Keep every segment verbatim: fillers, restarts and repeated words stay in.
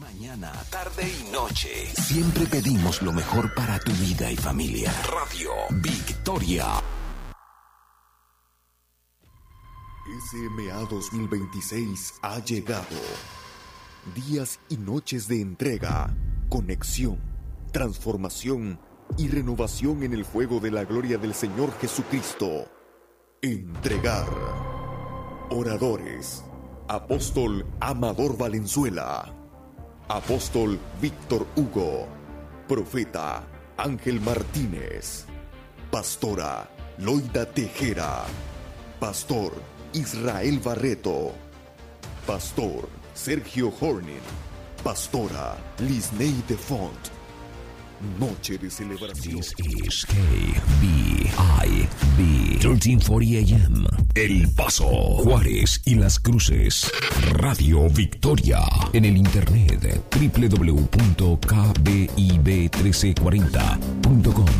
Mañana, tarde y noche, siempre pedimos lo mejor para tu vida y familia. Radio Victoria. S M A dos mil veintiséis ha llegado. Días y noches de entrega, conexión, transformación y renovación en el fuego de la gloria del Señor Jesucristo. Entregar. Oradores: Apóstol Amador Valenzuela, Apóstol Víctor Hugo, Profeta Ángel Martínez, Pastora Loida Tejera, Pastor Israel Barreto, Pastor Sergio Hornin, Pastora Lisney de Font. Noche de celebración. This is K B I B trece cuarenta A M. El Paso, Juárez y Las Cruces. Radio Victoria. En el internet doble u doble u doble u punto k b i b trece cuarenta punto com.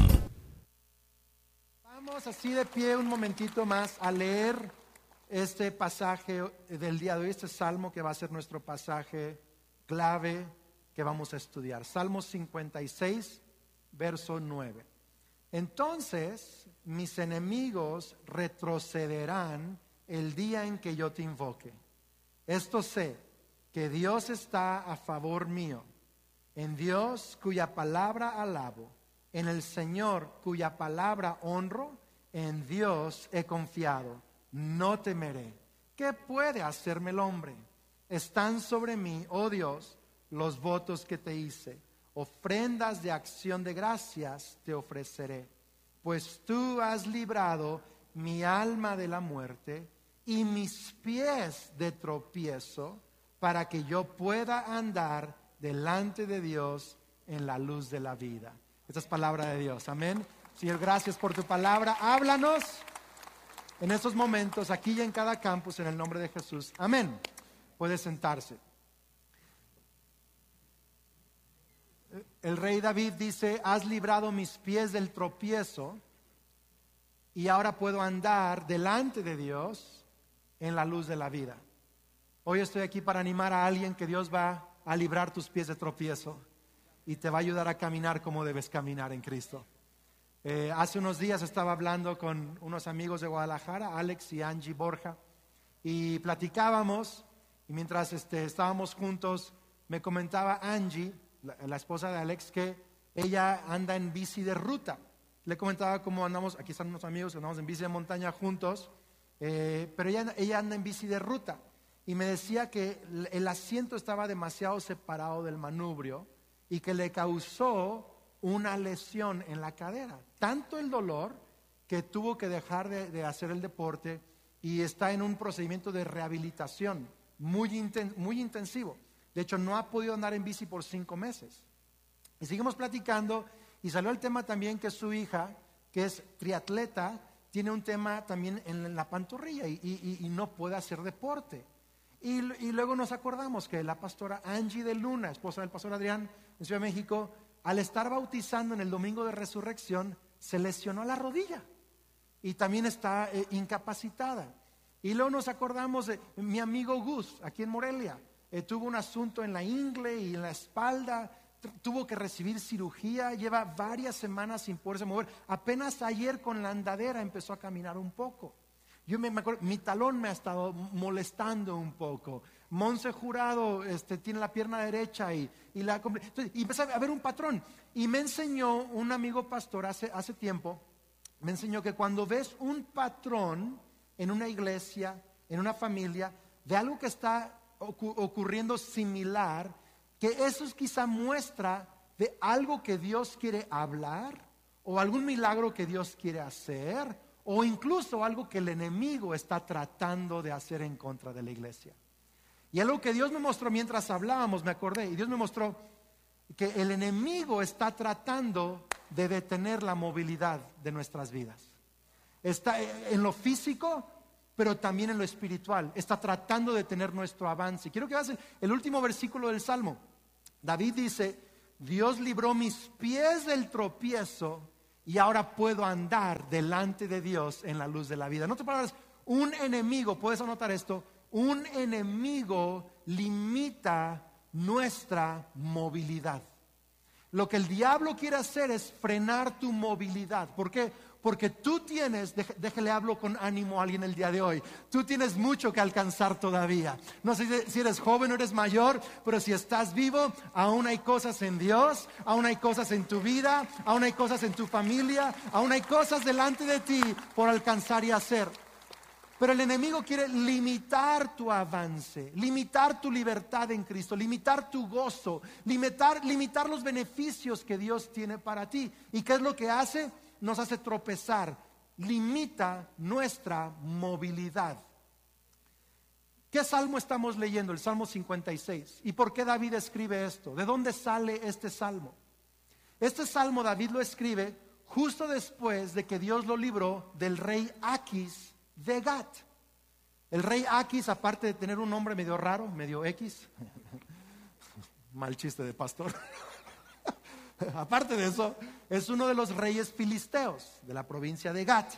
Vamos así de pie un momentito más a leer este pasaje del día de hoy, este salmo que va a ser nuestro pasaje clave que vamos a estudiar. Salmo cincuenta y seis, verso nueve. Entonces mis enemigos retrocederán el día en que yo te invoque. Esto sé, que Dios está a favor mío, en Dios cuya palabra alabo, en el Señor cuya palabra honro, en Dios he confiado, no temeré. ¿Qué puede hacerme el hombre? Están sobre mí, oh Dios, los votos que te hice, ofrendas de acción de gracias te ofreceré, pues tú has librado mi alma de la muerte y mis pies de tropiezo, para que yo pueda andar delante de Dios en la luz de la vida. Esta es palabra de Dios, amén. Señor, gracias por tu palabra, háblanos en estos momentos, aquí y en cada campus, en el nombre de Jesús, amén. Puede sentarse. El rey David dice: has librado mis pies del tropiezo y ahora puedo andar delante de Dios en la luz de la vida. Hoy estoy aquí para animar a alguien que Dios va a librar tus pies de tropiezo y te va a ayudar a caminar como debes caminar en Cristo. Eh, hace unos días estaba hablando con unos amigos de Guadalajara, Alex y Angie Borja, y platicábamos, y mientras este, estábamos juntos, me comentaba Angie, la, la esposa de Alex, que ella anda en bici de ruta. Le comentaba cómo andamos, aquí están unos amigos que andamos en bici de montaña juntos, eh, pero ella, ella anda en bici de ruta, y me decía que el asiento estaba demasiado separado del manubrio y que le causó una lesión en la cadera, tanto el dolor que tuvo que dejar de, de hacer el deporte y está en un procedimiento de rehabilitación muy, inten, muy intensivo. De hecho, no ha podido andar en bici por cinco meses. Y seguimos platicando y salió el tema también que su hija, que es triatleta, tiene un tema también en la pantorrilla y, y, y no puede hacer deporte. Y, y luego nos acordamos que la pastora Angie de Luna, esposa del pastor Adrián en Ciudad de México, al estar bautizando en el domingo de resurrección, se lesionó la rodilla y también está eh, incapacitada. Y luego nos acordamos de mi amigo Gus, aquí en Morelia, eh, tuvo un asunto en la ingle y en la espalda, t- tuvo que recibir cirugía, lleva varias semanas sin poderse mover. Apenas ayer con la andadera empezó a caminar un poco. Yo me, me acuerdo, mi talón me ha estado molestando un poco. Monse Jurado este, tiene la pierna derecha y, y la entonces, y empecé a ver un patrón. Y me enseñó un amigo pastor hace, hace tiempo, me enseñó que cuando ves un patrón en una iglesia, en una familia, de algo que está ocu- ocurriendo similar, que eso es quizá muestra de algo que Dios quiere hablar o algún milagro que Dios quiere hacer, o incluso algo que el enemigo está tratando de hacer en contra de la iglesia. Y algo que Dios me mostró mientras hablábamos, me acordé, y Dios me mostró que el enemigo está tratando de detener la movilidad de nuestras vidas. Está en lo físico, pero también en lo espiritual. Está tratando de detener nuestro avance. Quiero que veas el, el último versículo del Salmo. David dice: Dios libró mis pies del tropiezo y ahora puedo andar delante de Dios en la luz de la vida. En otras palabras, un enemigo, puedes anotar esto, un enemigo limita nuestra movilidad. Lo que el diablo quiere hacer es frenar tu movilidad. ¿Por qué? Porque tú tienes, déjale hablo con ánimo a alguien el día de hoy, tú tienes mucho que alcanzar todavía. No sé si eres joven o eres mayor, pero si estás vivo, aún hay cosas en Dios, aún hay cosas en tu vida, aún hay cosas en tu familia, aún hay cosas delante de ti por alcanzar y hacer. Pero el enemigo quiere limitar tu avance, limitar tu libertad en Cristo, limitar tu gozo, limitar, limitar los beneficios que Dios tiene para ti. ¿Y qué es lo que hace? Nos hace tropezar, limita nuestra movilidad. ¿Qué salmo estamos leyendo? El Salmo cincuenta y seis. ¿Y por qué David escribe esto? ¿De dónde sale este salmo? Este salmo David lo escribe justo después de que Dios lo libró del rey Aquis de Gat. El rey Aquis, aparte de tener un nombre medio raro, medio X, mal chiste de pastor. Aparte de eso, es uno de los reyes filisteos de la provincia de Gat.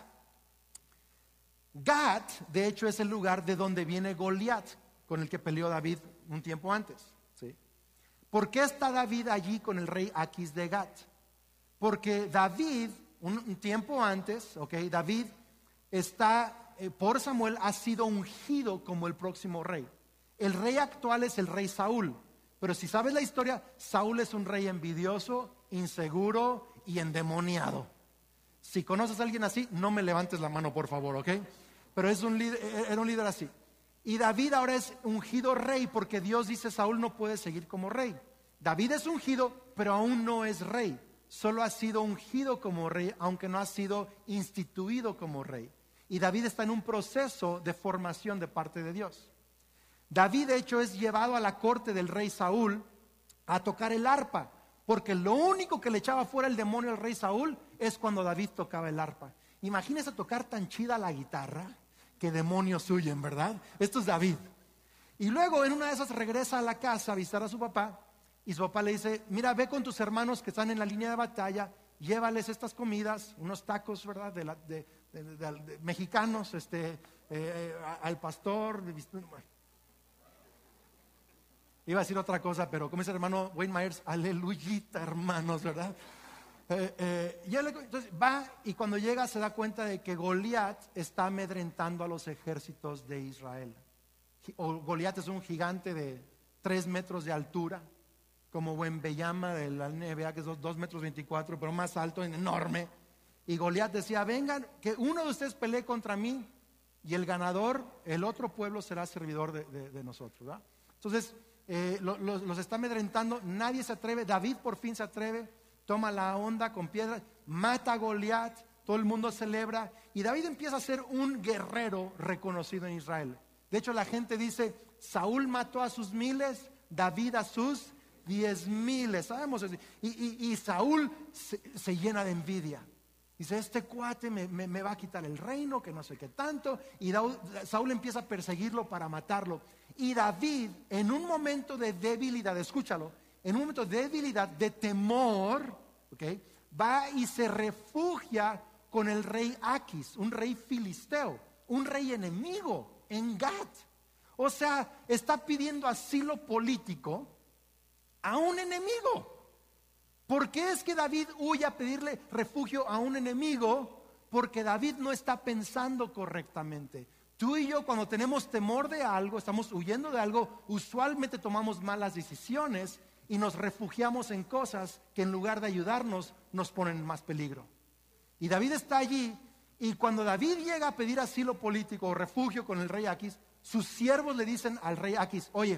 Gat, de hecho, es el lugar de donde viene Goliat, con el que peleó David un tiempo antes, ¿sí? ¿Por qué está David allí con el rey Aquis de Gat? Porque David, un, un tiempo antes, okay, David está, eh, por Samuel, ha sido ungido como el próximo rey. El rey actual es el rey Saúl. Pero si sabes la historia, Saúl es un rey envidioso, inseguro y endemoniado. Si conoces a alguien así, no me levantes la mano, por favor, ¿ok? Pero es un líder, era un líder así. Y David ahora es ungido rey porque Dios dice, Saúl no puede seguir como rey. David es ungido, pero aún no es rey. Solo ha sido ungido como rey, aunque no ha sido instituido como rey. Y David está en un proceso de formación de parte de Dios. David, de hecho, es llevado a la corte del rey Saúl a tocar el arpa, porque lo único que le echaba fuera el demonio al rey Saúl es cuando David tocaba el arpa. Imagínese tocar tan chida la guitarra que demonios huyen, ¿verdad? Esto es David. Y luego en una de esas regresa a la casa a visitar a su papá y su papá le dice, mira, ve con tus hermanos que están en la línea de batalla, llévales estas comidas, unos tacos, ¿verdad? De, la, de, de, de, de, de mexicanos, este, eh, al pastor. De, Iba a decir otra cosa, pero como dice el hermano Wayne Myers, aleluyita, hermanos, ¿verdad? Eh, eh, y él, entonces va y cuando llega se da cuenta de que Goliat está amedrentando a los ejércitos de Israel. O Goliat es un gigante de tres metros de altura, como Wembeyama de la N B A, que es dos metros veinticuatro, pero más alto, enorme. Y Goliat decía, vengan, que uno de ustedes pelee contra mí y el ganador, el otro pueblo será servidor de, de, de nosotros, ¿verdad? Entonces, Eh, los, los, los está amedrentando, nadie se atreve. David por fin se atreve, toma la onda con piedras, mata a Goliat, todo el mundo celebra y David empieza a ser un guerrero reconocido en Israel. De hecho, la gente dice, Saúl mató a sus miles, David a sus diez miles, sabemos eso. Y, y, y Saúl se, se llena de envidia. Dice, este cuate me, me, me va a quitar el reino, que no sé qué tanto. Y Daud, Saúl empieza a perseguirlo para matarlo. Y David, en un momento de debilidad, escúchalo, en un momento de debilidad, de temor, ¿okay?, va y se refugia con el rey Aquis, un rey filisteo, un rey enemigo en Gat. O sea, está pidiendo asilo político a un enemigo. ¿Por qué es que David huye a pedirle refugio a un enemigo? Porque David no está pensando correctamente. Tú y yo, cuando tenemos temor de algo, estamos huyendo de algo, usualmente tomamos malas decisiones y nos refugiamos en cosas que en lugar de ayudarnos nos ponen en más peligro. Y David está allí, y cuando David llega a pedir asilo político o refugio con el rey Aquis, sus siervos le dicen al rey Aquis, oye,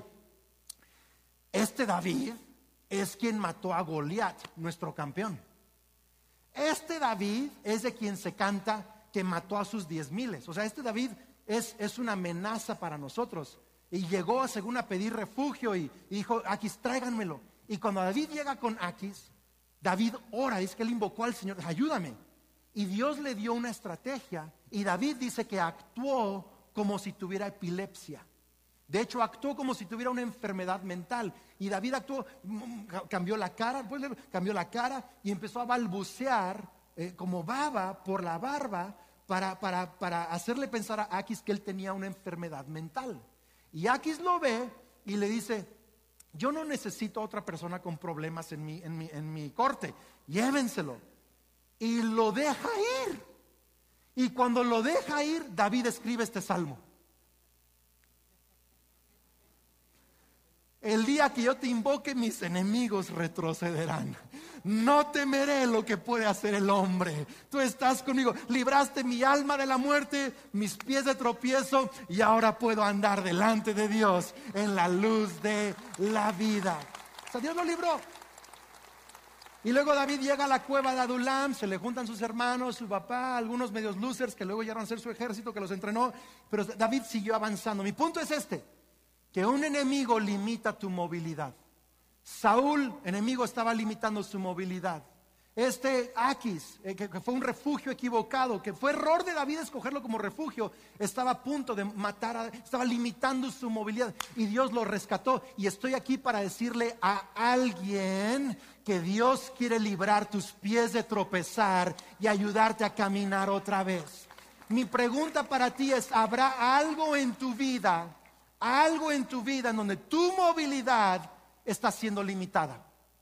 este David es quien mató a Goliat, nuestro campeón. Este David es de quien se canta que mató a sus diez miles. O sea, este David es, es una amenaza para nosotros. Y llegó según a pedir refugio y, y dijo, Aquis, tráiganmelo. Y cuando David llega con Aquis, David ora, dice que él invocó al Señor, ayúdame. Y Dios le dio una estrategia. Y David dice que actuó como si tuviera epilepsia. De hecho, actuó como si tuviera una enfermedad mental. Y David actuó, cambió la cara, pues, cambió la cara y empezó a balbucear eh, como baba por la barba para, para, para hacerle pensar a Aquis que él tenía una enfermedad mental. Y Aquis lo ve y le dice, yo no necesito otra persona con problemas en mi, en mi, en mi corte, llévenselo. Y lo deja ir. Y cuando lo deja ir, David escribe este salmo. El día que yo te invoque, mis enemigos retrocederán. No temeré lo que puede hacer el hombre. Tú estás conmigo. Libraste mi alma de la muerte, mis pies de tropiezo, y ahora puedo andar delante de Dios en la luz de la vida. O sea, Dios lo libró. Y luego David llega a la cueva de Adulam, se le juntan sus hermanos, su papá, algunos medios losers que luego llegaron a ser su ejército que los entrenó. Pero David siguió avanzando. Mi punto es este: que un enemigo limita tu movilidad. Saúl, enemigo, estaba limitando su movilidad. Este Aquis, eh, que, que fue un refugio equivocado, que fue error de David escogerlo como refugio, estaba a punto de matar, a, estaba limitando su movilidad, y Dios lo rescató. Y estoy aquí para decirle a alguien que Dios quiere librar tus pies de tropezar y ayudarte a caminar otra vez. Mi pregunta para ti es: ¿habrá algo en tu vida, algo en tu vida en donde tu movilidad está siendo limitada?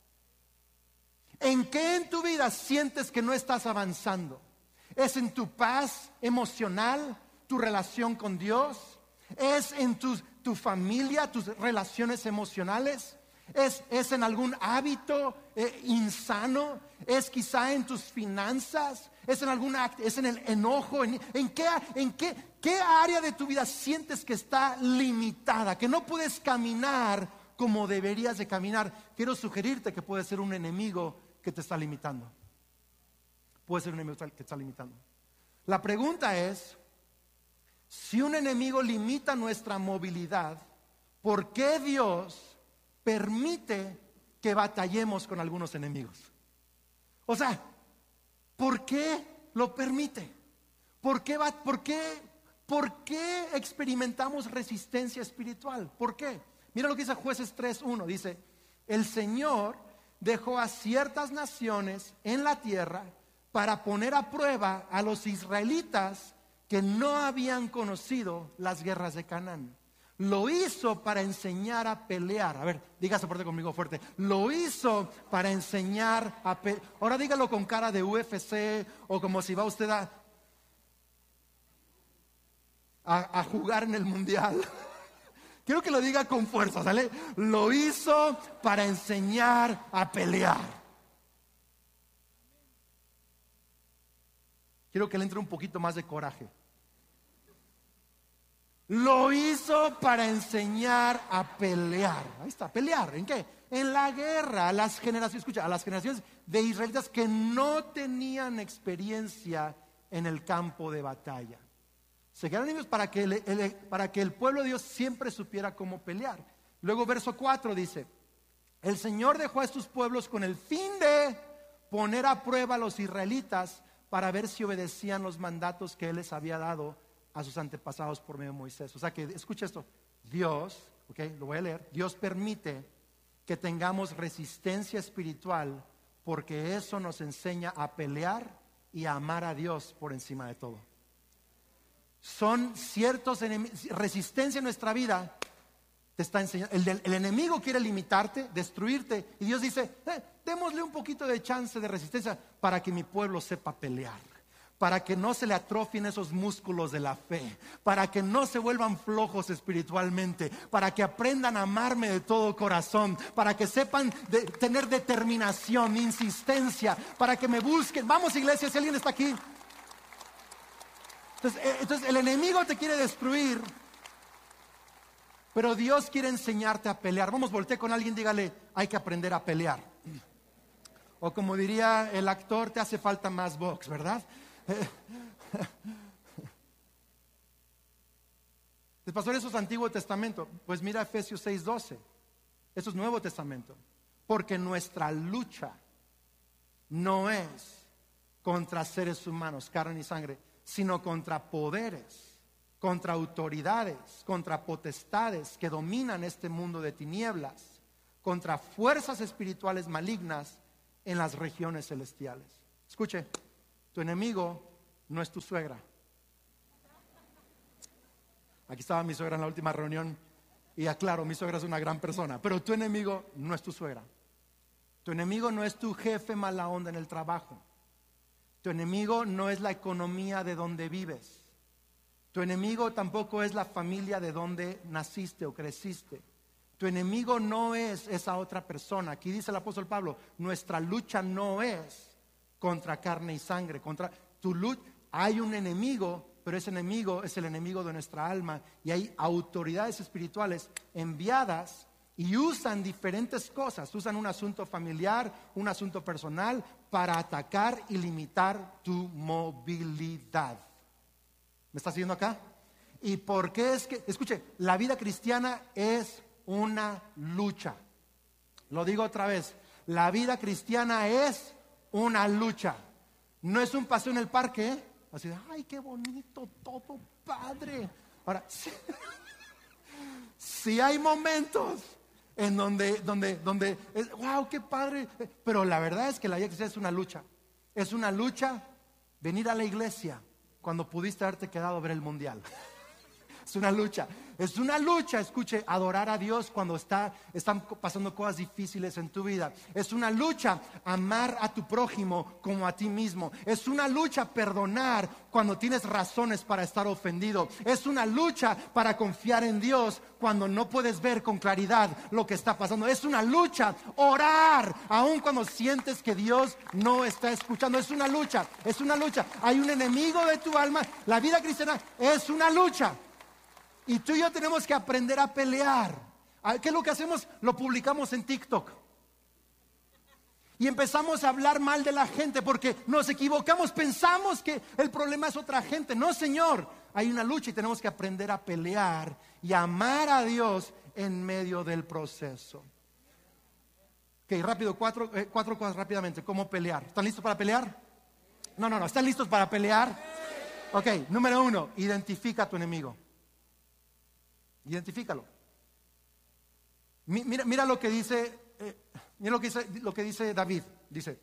¿En qué en tu vida sientes que no estás avanzando? ¿Es en tu paz emocional, tu relación con Dios? ¿Es en tu, tu familia, tus relaciones emocionales? ¿Es, es en algún hábito eh, insano? ¿Es quizá en tus finanzas? ¿Es en algún acto? ¿Es en el enojo? ¿En, en, qué, en qué, qué área de tu vida sientes que está limitada, que no puedes caminar como deberías de caminar? Quiero sugerirte que puede ser un enemigo que te está limitando. Puede ser un enemigo que te está limitando. La pregunta es: si un enemigo limita nuestra movilidad, ¿por qué Dios permite que batallemos con algunos enemigos? O sea, ¿por qué lo permite? ¿Por qué, va, por qué, por qué experimentamos resistencia espiritual? ¿Por qué? Mira lo que dice Jueces tres uno. Dice: el Señor dejó a ciertas naciones en la tierra para poner a prueba a los israelitas que no habían conocido las guerras de Canaán. Lo hizo para enseñar a pelear. A ver, dígase fuerte conmigo, fuerte. Lo hizo para enseñar a pelear. Ahora dígalo con cara de U F C, o como si va usted a, a, a jugar en el mundial. Quiero que lo diga con fuerza, ¿sale? Lo hizo para enseñar a pelear. Quiero que le entre un poquito más de coraje. Lo hizo para enseñar a pelear. Ahí está, pelear. ¿En qué? En la guerra. A las generaciones, escucha, a las generaciones de israelitas que no tenían experiencia en el campo de batalla. Se quedaron niños para que, el, el, para que el pueblo de Dios siempre supiera cómo pelear. Luego verso cuatro dice: el Señor dejó a estos pueblos con el fin de poner a prueba a los israelitas para ver si obedecían los mandatos que Él les había dado a sus antepasados por medio de Moisés. O sea que, escucha esto, Dios, ok, lo voy a leer, Dios permite que tengamos resistencia espiritual porque eso nos enseña a pelear y a amar a Dios por encima de todo. Son ciertos enemigos, resistencia en nuestra vida te está enseñando. El, el enemigo quiere limitarte, destruirte, y Dios dice: eh, démosle un poquito de chance de resistencia para que mi pueblo sepa pelear, para que no se le atrofien esos músculos de la fe, para que no se vuelvan flojos espiritualmente, para que aprendan a amarme de todo corazón, para que sepan de, tener determinación, insistencia, para que me busquen. Vamos, iglesia, si alguien está aquí. Entonces, eh, entonces el enemigo te quiere destruir, pero Dios quiere enseñarte a pelear. Vamos, voltee con alguien, dígale: hay que aprender a pelear. O como diría el actor, te hace falta más box, ¿verdad? El pastor, eso es Antiguo Testamento. Pues mira Efesios seis doce. Eso es Nuevo Testamento. Porque nuestra lucha no es contra seres humanos, carne y sangre, sino contra poderes, contra autoridades, contra potestades que dominan este mundo de tinieblas, contra fuerzas espirituales malignas en las regiones celestiales. Escuche, tu enemigo no es tu suegra. Aquí estaba mi suegra en la última reunión Y aclaro, mi suegra es una gran persona, pero tu enemigo no es tu suegra. Tu enemigo no es tu jefe mala onda en el trabajo. Tu enemigo no es la economía de donde vives. Tu enemigo tampoco es la familia de donde naciste o creciste. Tu enemigo no es esa otra persona. Aquí dice el apóstol Pablo, nuestra lucha no es contra carne y sangre. Contra tu lucha, hay un enemigo, pero ese enemigo es el enemigo de nuestra alma. Y hay autoridades espirituales enviadas y usan diferentes cosas. Usan un asunto familiar, un asunto personal para atacar y limitar tu movilidad. ¿Me está siguiendo acá? ¿Y por qué es que, escuche, la vida cristiana es una lucha? Lo digo otra vez, la vida cristiana es una lucha. No es un paseo en el parque, ¿eh? Así de, ay, qué bonito, todo padre. Ahora, sí, sí hay momentos en donde, donde, donde, es, wow, qué padre. Pero la verdad es que la vida cristiana es una lucha. Es una lucha venir a la iglesia cuando pudiste haberte quedado a ver el mundial. Es una lucha, es una lucha, escuche, adorar a Dios cuando está, están pasando cosas difíciles en tu vida. Es una lucha amar a tu prójimo como a ti mismo. Es una lucha perdonar cuando tienes razones para estar ofendido. Es una lucha para confiar en Dios cuando no puedes ver con claridad lo que está pasando. Es una lucha orar aun cuando sientes que Dios no está escuchando. Es una lucha, es una lucha. Hay un enemigo de tu alma. La vida cristiana es una lucha. Y tú y yo tenemos que aprender a pelear. ¿Qué es lo que hacemos? Lo publicamos en TikTok. Y empezamos a hablar mal de la gente porque nos equivocamos. Pensamos que el problema es otra gente. No, Señor. Hay una lucha y tenemos que aprender a pelear y amar a Dios en medio del proceso. Ok, rápido, cuatro, eh, cuatro cosas rápidamente. ¿Cómo pelear? ¿Están listos para pelear? No, no, no. ¿Están listos para pelear? Ok, número uno, identifica a tu enemigo. Identifícalo. Mira, mira lo que dice, eh, mira lo que dice, lo que dice David. Dice,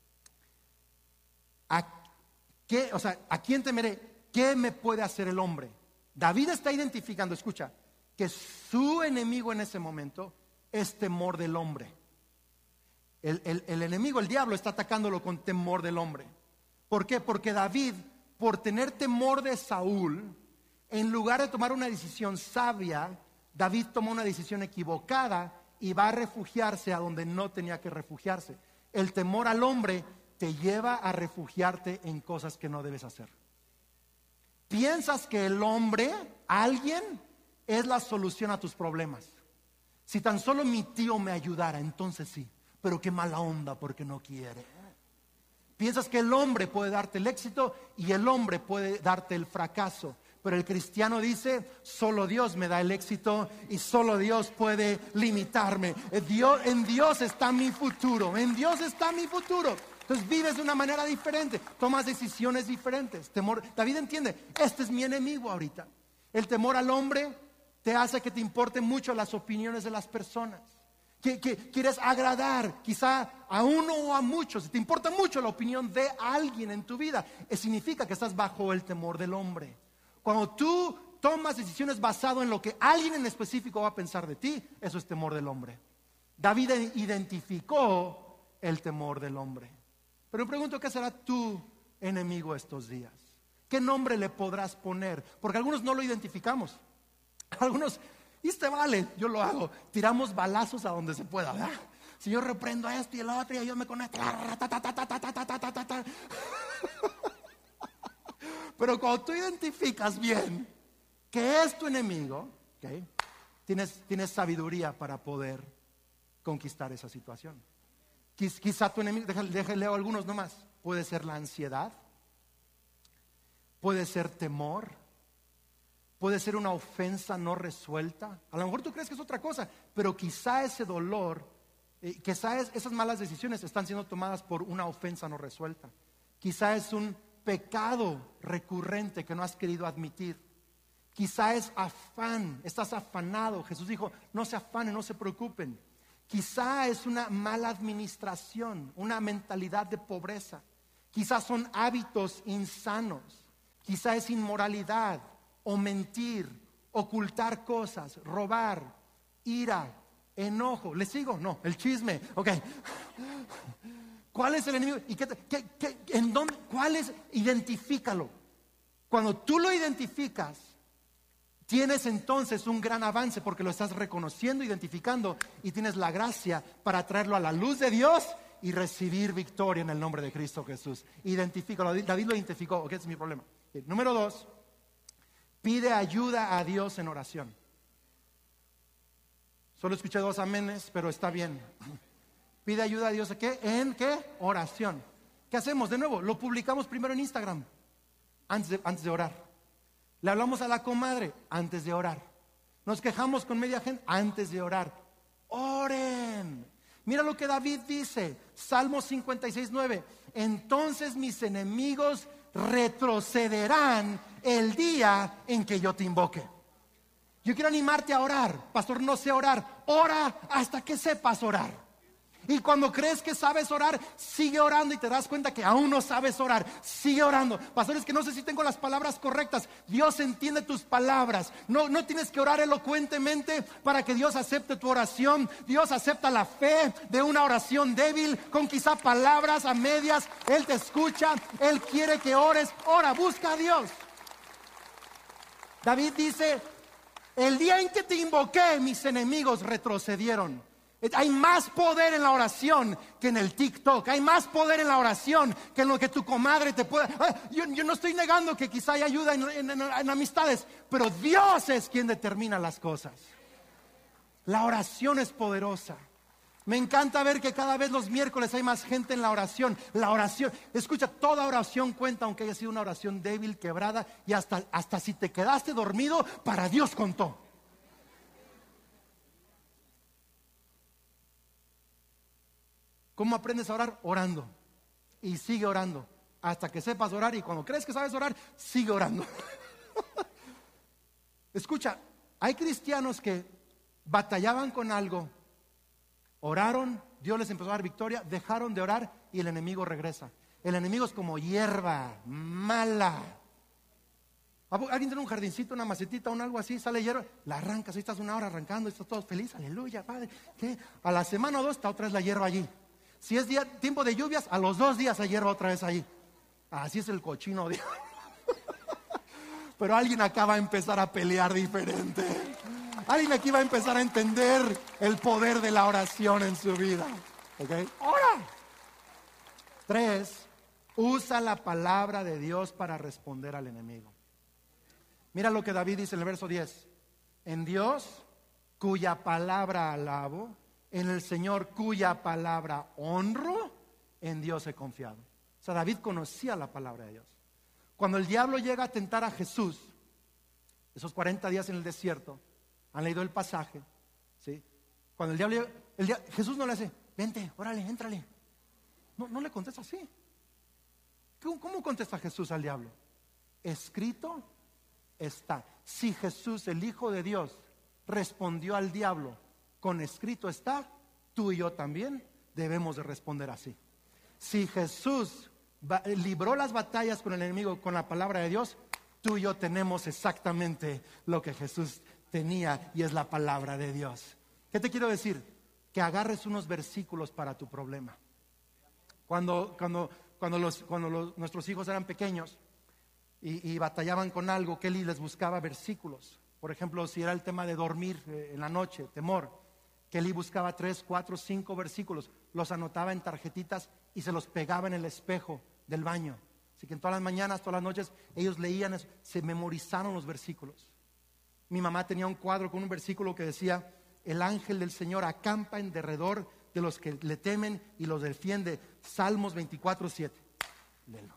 ¿a qué, o sea, ¿a quién temeré? ¿Qué me puede hacer el hombre? David está identificando, escucha, que su enemigo en ese momento es temor del hombre. El, el, el enemigo, el diablo, está atacándolo con temor del hombre. ¿Por qué? Porque David, por tener temor de Saúl, en lugar de tomar una decisión sabia, David tomó una decisión equivocada y va a refugiarse a donde no tenía que refugiarse. El temor al hombre te lleva a refugiarte en cosas que no debes hacer. Piensas que el hombre, alguien, es la solución a tus problemas. Si tan solo mi tío me ayudara, entonces sí, pero qué mala onda porque no quiere. Piensas que el hombre puede darte el éxito y el hombre puede darte el fracaso. Pero el cristiano dice, solo Dios me da el éxito y solo Dios puede limitarme. Dios, en Dios está mi futuro, en Dios está mi futuro. Entonces vives de una manera diferente, tomas decisiones diferentes. Temor, David entiende, este es mi enemigo ahorita. El temor al hombre te hace que te importen mucho las opiniones de las personas. Que, que quieres agradar quizá a uno o a muchos. Si te importa mucho la opinión de alguien en tu vida, eso significa que estás bajo el temor del hombre. Cuando tú tomas decisiones basado en lo que alguien en específico va a pensar de ti, eso es temor del hombre. David identificó el temor del hombre. Pero me pregunto, ¿qué será tu enemigo estos días? ¿Qué nombre le podrás poner? Porque algunos no lo identificamos. Algunos, y este vale, yo lo hago. Tiramos balazos a donde se pueda, ¿verdad? Si yo reprendo a esto y el otro y yo me conecto. Pero cuando tú identificas bien que es tu enemigo, ¿okay? tienes, tienes sabiduría para poder conquistar esa situación. Quiz, quizá tu enemigo, déjale, déjale leo algunos nomás. Puede ser la ansiedad, puede ser temor, puede ser una ofensa no resuelta. A lo mejor tú crees que es otra cosa, pero quizá ese dolor, eh, quizá es, esas malas decisiones están siendo tomadas por una ofensa no resuelta. Quizá es un pecado recurrente que no has querido admitir. Quizá es afán, estás afanado. Jesús dijo, no se afanen, no se preocupen. Quizá es una mala administración, una mentalidad de pobreza. Quizá son hábitos insanos. Quizá es inmoralidad o mentir, ocultar cosas, robar, ira, enojo. ¿Le sigo? No, el chisme. Ok. ¿Cuál es el enemigo? ¿Y qué, te- qué- qué- en dónde? ¿Cuál es? Identifícalo. Cuando tú lo identificas, tienes entonces un gran avance porque lo estás reconociendo, identificando y tienes la gracia para traerlo a la luz de Dios y recibir victoria en el nombre de Cristo Jesús. Identifícalo. David lo identificó. Ok, ese es mi problema. Bien, número dos, pide ayuda a Dios en oración. Solo escuché dos amenes, pero está bien. Pide ayuda a Dios. ¿En qué? ¿En qué? Oración. ¿Qué hacemos? De nuevo, lo publicamos primero en Instagram, antes de, antes de orar. Le hablamos a la comadre, antes de orar. Nos quejamos con media gente, antes de orar. Oren. Mira lo que David dice, Salmo cincuenta y seis, nueve. Entonces mis enemigos retrocederán el día en que yo te invoque. Yo quiero animarte a orar. Pastor, no sé orar. Ora hasta que sepas orar. Y cuando crees que sabes orar, sigue orando y te das cuenta que aún no sabes orar. Sigue orando. Pastor, es que no sé si tengo las palabras correctas. Dios entiende tus palabras. No, no tienes que orar elocuentemente para que Dios acepte tu oración. Dios acepta la fe de una oración débil, con quizá palabras a medias. Él te escucha. Él quiere que ores. Ora, busca a Dios. David dice: el día en que te invoqué, mis enemigos retrocedieron. Hay más poder en la oración que en el TikTok. Hay más poder en la oración que en lo que tu comadre te pueda. Yo, yo no estoy negando que quizá hay ayuda en, en, en, en amistades, pero Dios es quien determina las cosas. La oración es poderosa. Me encanta ver que cada vez los miércoles hay más gente en la oración. La oración, escucha, toda oración cuenta, aunque haya sido una oración débil, quebrada, y hasta, hasta si te quedaste dormido, para Dios contó. ¿Cómo aprendes a orar? Orando. Y sigue orando hasta que sepas orar, y cuando crees que sabes orar, sigue orando. Escucha, hay cristianos que batallaban con algo, oraron, Dios les empezó a dar victoria, dejaron de orar y el enemigo regresa. El enemigo es como hierba mala. Alguien tiene un jardincito, una macetita, un algo así, sale hierba, la arrancas, ahí estás una hora arrancando, estás todo feliz, aleluya, Padre. ¿Qué? A la semana o dos está otra vez la hierba allí. Si es día, tiempo de lluvias, a los dos días hay hierba otra vez allí. Así es el cochino. Pero alguien acá va a empezar a pelear diferente. Alguien aquí va a empezar a entender el poder de la oración en su vida. ¿Ok? ¡Ora! Tres, usa la palabra de Dios para responder al enemigo. Mira lo que David dice en el verso diez. En Dios, cuya palabra alabo, en el Señor cuya palabra honro, en Dios he confiado. O sea, David conocía la palabra de Dios. Cuando el diablo llega a tentar a Jesús, esos cuarenta días en el desierto, han leído el pasaje, ¿sí? Cuando el diablo llega, el dia- Jesús no le hace, vente, órale, éntrale. No, no le contesta así. ¿Cómo, cómo contesta Jesús al diablo? Escrito está. Si Jesús, el Hijo de Dios, respondió al diablo con escrito está, tú y yo también debemos de responder así. Si Jesús va, libró las batallas con el enemigo con la palabra de Dios, tú y yo tenemos exactamente lo que Jesús tenía, y es la palabra de Dios. ¿Qué te quiero decir? Que agarres unos versículos para tu problema. Cuando, cuando, cuando, los, cuando los, nuestros hijos eran pequeños y, y batallaban con algo, Kelly les buscaba versículos. Por ejemplo, si era el tema de dormir eh, en la noche, temor, Kelly buscaba tres, cuatro, cinco versículos, los anotaba en tarjetitas y se los pegaba en el espejo del baño. Así que en todas las mañanas, todas las noches, ellos leían eso, se memorizaron los versículos. Mi mamá tenía un cuadro con un versículo que decía: el ángel del Señor acampa en derredor de los que le temen y los defiende. Salmos veinticuatro, siete. Léelo.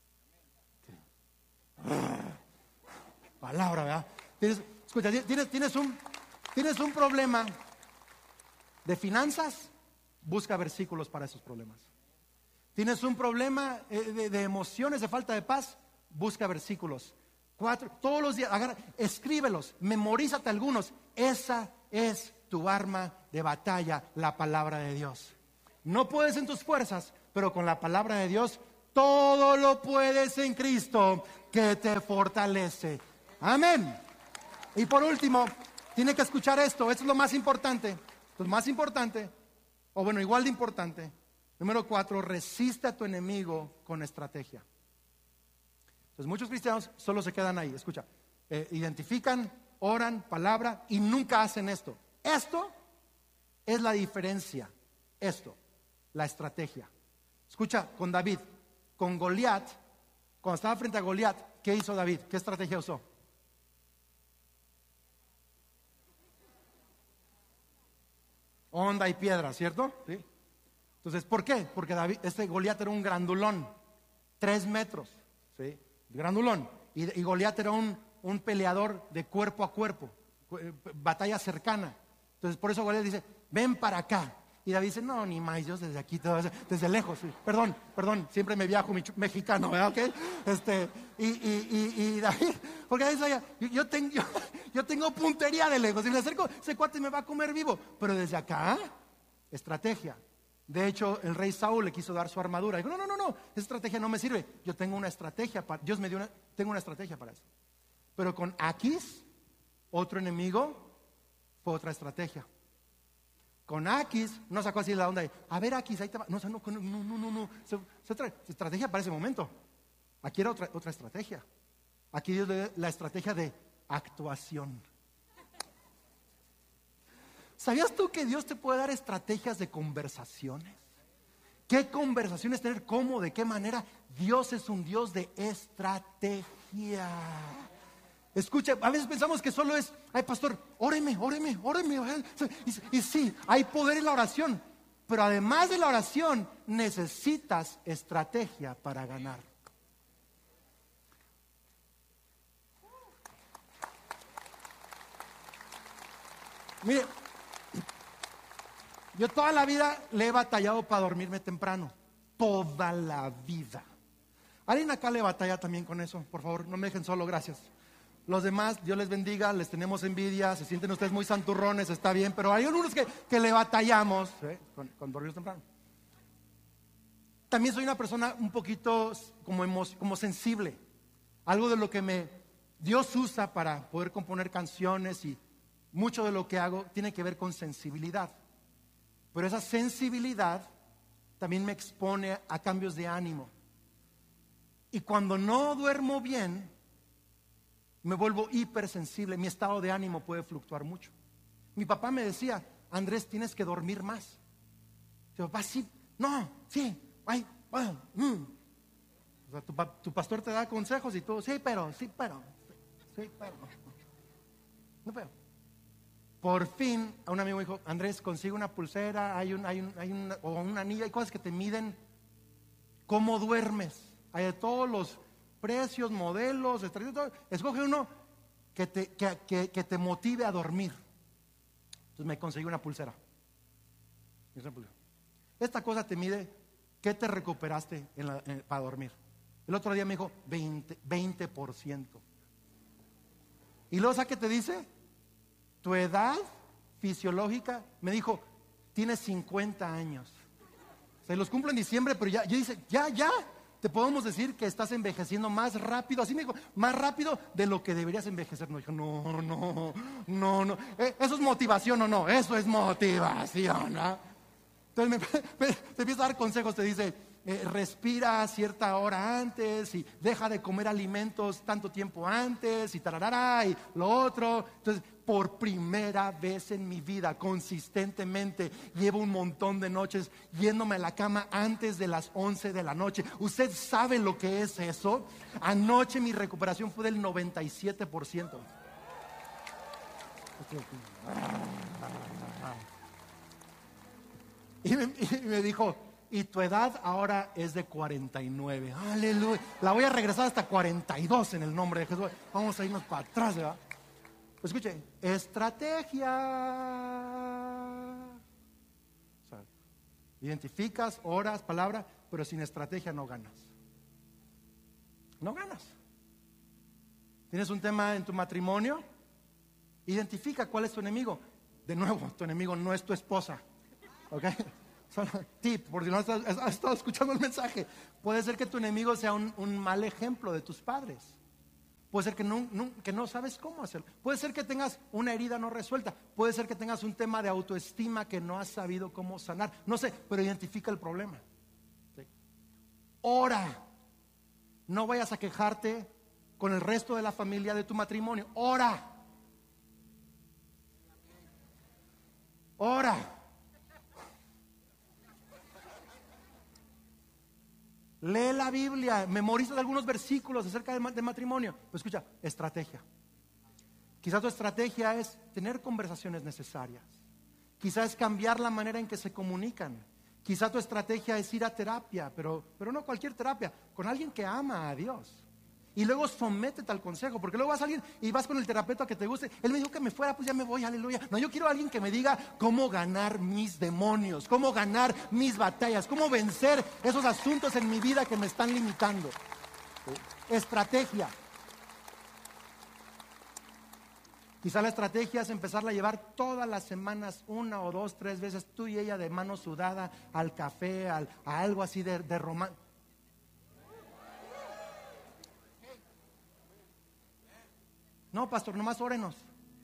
Palabra, ¿verdad? Tienes, escucha, tienes, tienes, un, tienes un problema de finanzas, busca versículos para esos problemas. Tienes un problema de, de emociones, de falta de paz, busca versículos. Cuatro, todos los días, agarra, escríbelos, memorízate algunos. Esa es tu arma de batalla, la palabra de Dios. No puedes en tus fuerzas, pero con la palabra de Dios todo lo puedes en Cristo que te fortalece. Amén. Y por último, tiene que escuchar esto, esto es lo más importante. Lo más importante, o bueno, igual de importante. Número cuatro, resiste a tu enemigo con estrategia. Entonces muchos cristianos solo se quedan ahí, escucha, eh, identifican, oran, palabra y nunca hacen esto. Esto es la diferencia, esto, la estrategia. Escucha, con David, con Goliat, cuando estaba frente a Goliat, ¿qué hizo David? ¿Qué estrategia usó? Onda y piedra, ¿cierto? ¿Sí? Entonces, ¿por qué? Porque David, este Goliat era un grandulón, tres metros, ¿sí? Grandulón. Y, y Goliat era un, un peleador de cuerpo a cuerpo, batalla cercana. Entonces, por eso Goliat dice, ven para acá. Y David dice, no, ni más, yo desde aquí, desde lejos. Sí. Perdón, perdón, siempre me viajo mexicano, ¿verdad? ¿Okay? Este, y, y, y, y David, porque David decía, yo, yo, tengo, yo, yo tengo puntería de lejos. Si me acerco, ese cuate me va a comer vivo. Pero desde acá, estrategia. De hecho, el rey Saúl le quiso dar su armadura. Dijo, no, no, no, no, esa estrategia no me sirve. Yo tengo una estrategia, para, Dios me dio una, tengo una estrategia para eso. Pero con Aquis, otro enemigo, fue otra estrategia. Con Aquis, no sacó así la onda de, a ver Aquis, ahí te va. No, no, no, no, no, no. Se, se tra- estrategia para ese momento. Aquí era otra, otra estrategia. Aquí Dios le dio la estrategia de actuación. ¿Sabías tú que Dios te puede dar estrategias de conversaciones? ¿Qué conversaciones tener? ¿Cómo? ¿De qué manera? Dios es un Dios de estrategia. Escucha, a veces pensamos que solo es, ay pastor, óreme, óreme, óreme. Y, y sí, hay poder en la oración, pero además de la oración necesitas estrategia para ganar. Mire, yo toda la vida le he batallado para dormirme temprano, toda la vida. ¿Alguien acá le batalla también con eso? Por favor, no me dejen solo, gracias. Los demás, Dios les bendiga, les tenemos envidia, se sienten ustedes muy santurrones, está bien, pero hay algunos que, que le batallamos, ¿eh? con, con dormirnos temprano. También soy una persona un poquito como, emo- como sensible. Algo de lo que me Dios usa para poder componer canciones y mucho de lo que hago tiene que ver con sensibilidad. Pero esa sensibilidad también me expone a cambios de ánimo. Y cuando no duermo bien, me vuelvo hipersensible, mi estado de ánimo puede fluctuar mucho. Mi papá me decía, Andrés, tienes que dormir más. Yo, papá, sí, no, sí, ay, bueno, mm. O sea, tu, tu pastor te da consejos y tú, sí, pero, sí, pero, sí, pero. No, pero. Por fin, a un amigo me dijo, Andrés, consigue una pulsera, hay un, hay un, hay una, o un anillo, hay cosas que te miden cómo duermes. Hay de todos los precios, modelos, estrategias, escoge uno que te, que, que, que te motive a dormir. Entonces me conseguí una pulsera. Esta cosa te mide qué te recuperaste en la, en, para dormir. El otro día me dijo veinte por ciento. Y luego, ¿sabes qué te dice? Tu edad fisiológica, me dijo, tienes cincuenta años. Se los cumplo en diciembre, pero ya, yo dice, ya, ya. Te podemos decir que estás envejeciendo más rápido, así me dijo, más rápido de lo que deberías envejecer. No, dijo, no, no, no, no. Eh, ¿Eso es motivación o no? Eso es motivación, ¿no? Entonces me, me, te empieza a dar consejos, te dice, eh, respira cierta hora antes y deja de comer alimentos tanto tiempo antes y tararara y lo otro. Entonces, por primera vez en mi vida, consistentemente, llevo un montón de noches yéndome a la cama antes de las once de la noche. ¿Usted sabe lo que es eso? Anoche mi recuperación fue del noventa y siete por ciento. Y me, y me dijo, y tu edad ahora es de cuarenta y nueve. Aleluya. La voy a regresar hasta cuarenta y dos en el nombre de Jesús. Vamos a irnos para atrás, ¿verdad? Pues escuche, estrategia. O sea, identificas, oras, palabra, pero sin estrategia no ganas. No ganas. ¿Tienes un tema en tu matrimonio? Identifica cuál es tu enemigo. De nuevo, tu enemigo no es tu esposa. ¿Ok? Solo tip, por si no has, has estado escuchando el mensaje. Puede ser que tu enemigo sea un, un mal ejemplo de tus padres. Puede ser que no, no, que no sabes cómo hacerlo. Puede ser que tengas una herida no resuelta. Puede ser que tengas un tema de autoestima que no has sabido cómo sanar. No sé, pero identifica el problema. ¿Sí? Ora. No vayas a quejarte con el resto de la familia de tu matrimonio. Ora. Ora. Lee la Biblia, memoriza algunos versículos acerca del matrimonio. Pero escucha, estrategia. Quizás tu estrategia es tener conversaciones necesarias. Quizás es cambiar la manera en que se comunican. Quizás tu estrategia es ir a terapia, pero, pero no cualquier terapia, con alguien que ama a Dios. Y luego sométete al consejo, porque luego vas a alguien y vas con el terapeuta que te guste. Él me dijo que me fuera, pues ya me voy, aleluya. No, yo quiero a alguien que me diga cómo ganar mis demonios, cómo ganar mis batallas, cómo vencer esos asuntos en mi vida que me están limitando. Estrategia. Quizá la estrategia es empezarla a llevar todas las semanas, una o dos, tres veces, tú y ella de mano sudada, al café, al, a algo así de, de romance. No, pastor, nomás órenos.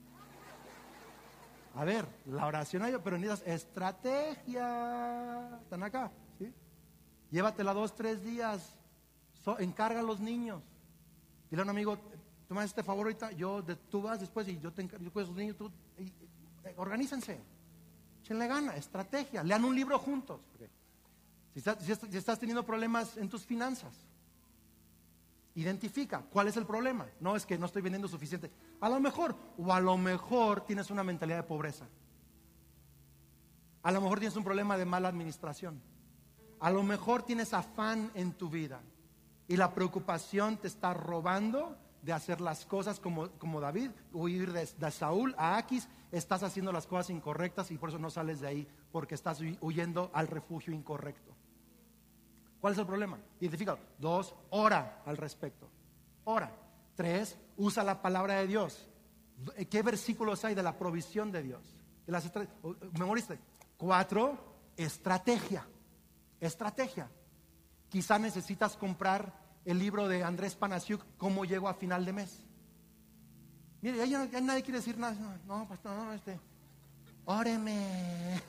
A ver, la oración hay, pero necesitas estrategia. ¿Están acá? ¿Sí? Llévatela dos, tres días. So, encarga a los niños. Dile a un amigo, tú me haces este favor ahorita, yo, de, tú vas después y yo te encargo, yo cuido a esos niños, tú, y, y, organícense. Échenle gana, estrategia. Lean un libro juntos. Okay. Si, estás, si, estás, si estás teniendo problemas en tus finanzas, identifica cuál es el problema. No es que no estoy vendiendo suficiente. A lo mejor, o a lo mejor tienes una mentalidad de pobreza. A lo mejor tienes un problema de mala administración. A lo mejor tienes afán en tu vida y la preocupación te está robando de hacer las cosas como, como David, huir de, de Saúl a Aquis. Estás haciendo las cosas incorrectas y por eso no sales de ahí, porque estás huyendo al refugio incorrecto. ¿Cuál es el problema? Identifícalo. Dos, ora al respecto. Ora. Tres, usa la palabra de Dios. ¿Qué versículos hay de la provisión de Dios? De las estra... Memorice. Cuatro, estrategia. Estrategia. Quizá necesitas comprar el libro de Andrés Panasiuk, ¿Cómo llego a final de mes? Mire, ya, ya nadie quiere decir nada. No, no, pastor, no, este. Óreme.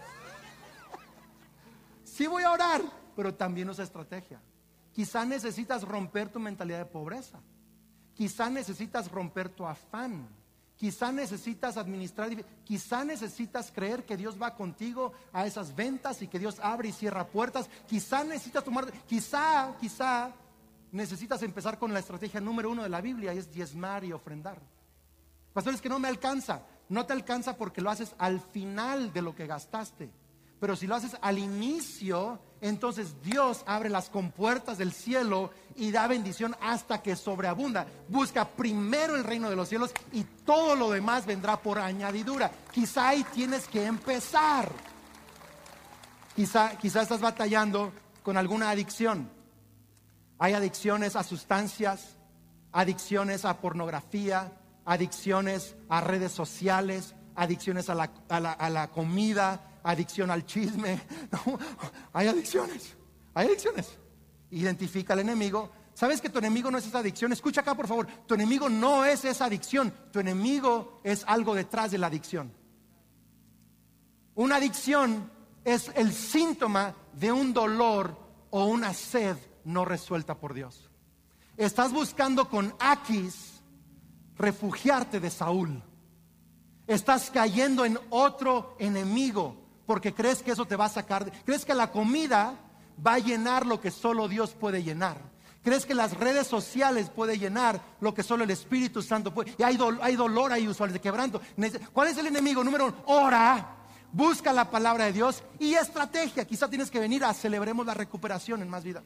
Sí voy a orar, pero también usa estrategia. Quizá necesitas romper tu mentalidad de pobreza. Quizá necesitas romper tu afán. Quizá necesitas administrar. Quizá necesitas creer que Dios va contigo a esas ventas y que Dios abre y cierra puertas. Quizá necesitas tomar. Quizá, quizá necesitas empezar con la estrategia número uno de la Biblia, y es diezmar y ofrendar. Pastor, es que no me alcanza. No te alcanza porque lo haces al final de lo que gastaste. Pero si lo haces al inicio, entonces Dios abre las compuertas del cielo y da bendición hasta que sobreabunda. Busca primero el reino de los cielos y todo lo demás vendrá por añadidura. Quizá ahí tienes que empezar. Quizá, quizá estás batallando con alguna adicción. Hay adicciones a sustancias, adicciones a pornografía, adicciones a redes sociales, adicciones a la, a la, a la comida, adicción al chisme. No, hay adicciones, hay adicciones. Identifica al enemigo. ¿Sabes que tu enemigo no es esa adicción? Escucha acá, por favor. Tu enemigo no es esa adicción. Tu enemigo es algo detrás de la adicción. Una adicción es el síntoma de un dolor o una sed no resuelta por Dios. Estás buscando con Aquis refugiarte de Saúl. Estás cayendo en otro enemigo porque crees que eso te va a sacar de, crees que la comida va a llenar lo que solo Dios puede llenar. Crees que las redes sociales puede llenar lo que solo el Espíritu Santo puede. Y hay, do, hay dolor ahí usual de quebranto. ¿Cuál es el enemigo? Número uno, ora, busca la palabra de Dios y estrategia. Quizá tienes que venir a celebremos la recuperación en Más Vida.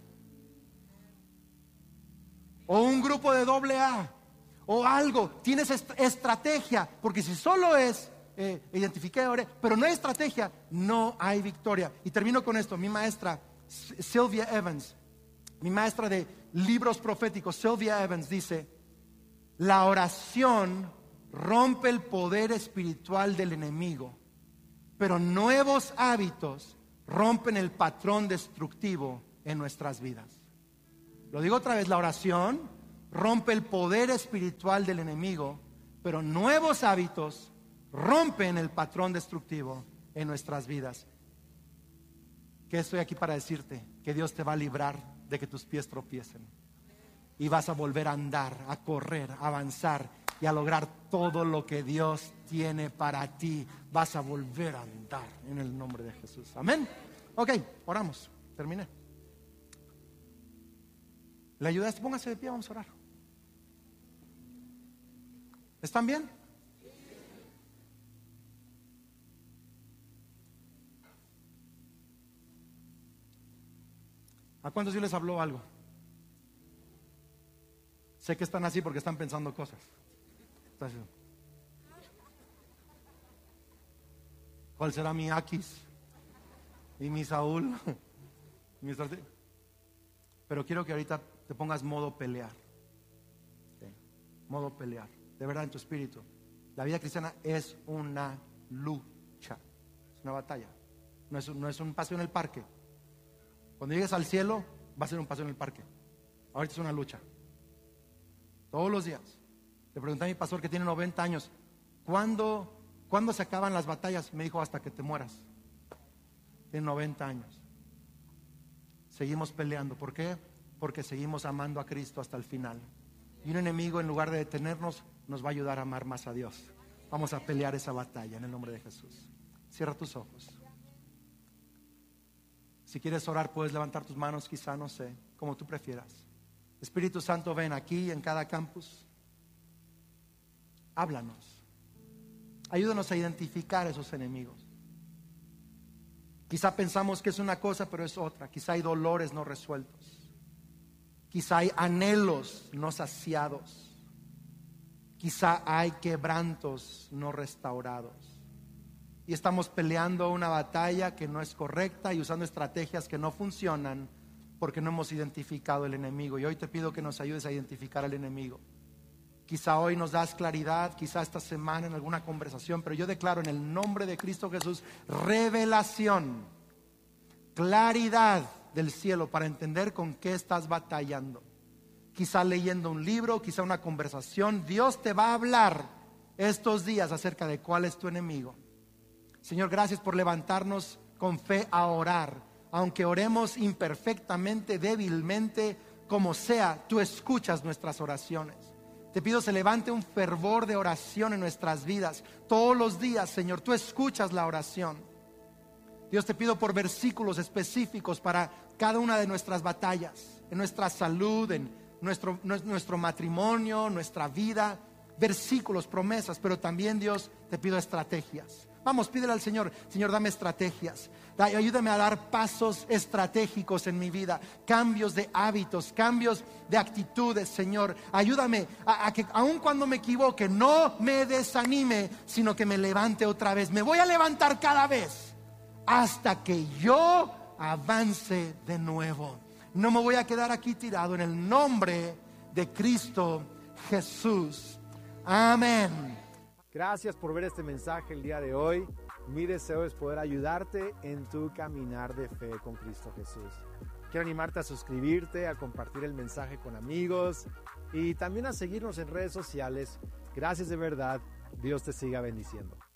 O un grupo de doble A. O algo, tienes est- estrategia, porque si solo es eh, identifiqué, oré, pero no hay estrategia, no hay victoria. Y termino con esto. Mi maestra Sylvia Evans, mi maestra de libros proféticos, Sylvia Evans, dice: la oración rompe el poder espiritual del enemigo, pero nuevos hábitos rompen el patrón destructivo en nuestras vidas. Lo digo otra vez, la oración rompe el poder espiritual del enemigo, pero nuevos hábitos rompen el patrón destructivo en nuestras vidas. ¿Qué estoy aquí para decirte? Que Dios te va a librar de que tus pies tropiecen y vas a volver a andar, a correr, a avanzar y a lograr todo lo que Dios tiene para ti. Vas a volver a andar en el nombre de Jesús. Amén. Ok, oramos. Terminé. ¿Le ayudaste? Póngase de pie, vamos a orar. ¿Están bien? ¿A cuántos Dios les habló algo? Sé que están así porque están pensando cosas. ¿Cuál será mi Aquis? Y mi Saúl. Pero quiero que ahorita te pongas modo pelear. ¿Sí? Modo pelear. De verdad, en tu espíritu. La vida cristiana es una lucha. Es una batalla. No es, no es un paseo en el parque. Cuando llegues al cielo, va a ser un paseo en el parque. Ahorita es una lucha. Todos los días. Le pregunté a mi pastor que tiene noventa años, ¿cuándo, ¿cuándo se acaban las batallas? Me dijo, hasta que te mueras. Tiene noventa años. Seguimos peleando. ¿Por qué? Porque seguimos amando a Cristo hasta el final. Y un enemigo, en lugar de detenernos, nos va a ayudar a amar más a Dios. Vamos a pelear esa batalla en el nombre de Jesús. Cierra tus ojos. Si quieres orar, puedes levantar tus manos, quizá, no sé, como tú prefieras. Espíritu Santo, ven aquí en cada campus. Háblanos. Ayúdanos a identificar esos enemigos. Quizá pensamos que es una cosa, pero es otra. Quizá hay dolores no resueltos. Quizá hay anhelos no saciados. Quizá hay quebrantos no restaurados. Y estamos peleando una batalla que no es correcta y usando estrategias que no funcionan porque no hemos identificado el enemigo. Y hoy te pido que nos ayudes a identificar al enemigo. Quizá hoy nos das claridad, quizá esta semana en alguna conversación, pero yo declaro en el nombre de Cristo Jesús revelación, claridad del cielo para entender con qué estás batallando. Quizá leyendo un libro, quizá una conversación. Dios te va a hablar estos días acerca de cuál es tu enemigo. Señor, gracias por levantarnos con fe a orar. Aunque oremos imperfectamente, débilmente, como sea, tú escuchas nuestras oraciones. Te pido se levante un fervor de oración en nuestras vidas. Todos los días, Señor, tú escuchas la oración. Dios, te pido por versículos específicos para cada una de nuestras batallas, en nuestra salud, en nuestro, nuestro matrimonio, nuestra vida. Versículos, promesas, pero también, Dios, te pido estrategias. Vamos, pídele al Señor, Señor, dame estrategias. Ayúdame a dar pasos estratégicos en mi vida, cambios de hábitos, cambios de actitudes, Señor. Ayúdame a, a que aun cuando me equivoque, no me desanime, sino que me levante otra vez. Me voy a levantar cada vez hasta que yo avance de nuevo. No me voy a quedar aquí tirado, en el nombre de Cristo Jesús. Amén. Gracias por ver este mensaje el día de hoy. Mi deseo es poder ayudarte en tu caminar de fe con Cristo Jesús. Quiero animarte a suscribirte, a compartir el mensaje con amigos y también a seguirnos en redes sociales. Gracias de verdad. Dios te siga bendiciendo.